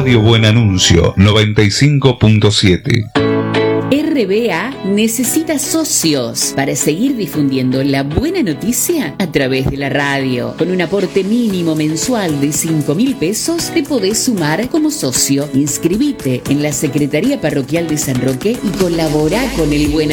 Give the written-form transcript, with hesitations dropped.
Radio Buen Anuncio 95.7. RBA necesita socios para seguir difundiendo la buena noticia a través de la radio. Con un aporte mínimo mensual de 5.000 pesos te podés sumar como socio. Inscribite en la Secretaría Parroquial de San Roque y colabora con el buen